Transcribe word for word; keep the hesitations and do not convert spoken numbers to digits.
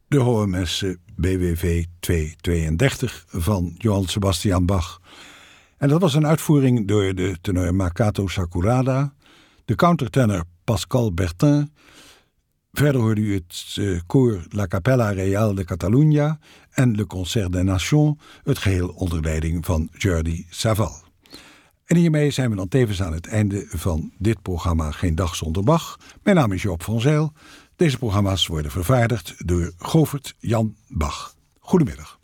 de Hohe B W V tweehonderdtweeëndertig van Johann Sebastian Bach. En dat was een uitvoering door de tenor Makoto Sakurada, de countertenor Pascal Bertin. Verder hoorde u het uh, koor La Capella Real de Catalunya en Le Concert des Nations, het geheel onder leiding van Jordi Savall. En hiermee zijn we dan tevens aan het einde van dit programma Geen Dag Zonder Bach. Mijn naam is Joop van Zijl. Deze programma's worden vervaardigd door Govert Jan Bach. Goedemiddag.